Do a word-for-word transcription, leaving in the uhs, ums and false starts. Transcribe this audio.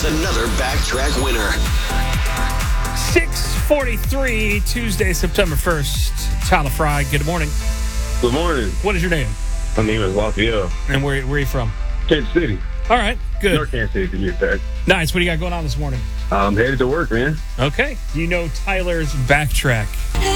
Here's another Backtrack winner. six forty-three, Tuesday, September first. Tyler Fry, good morning. Good morning. What is your name? My name is Raphael. And where, where are you from? Kansas City. All right, good. North Kansas City, to be exact. Nice. What do you got going on this morning? I'm headed to work, man. Okay. You know Tyler's Backtrack.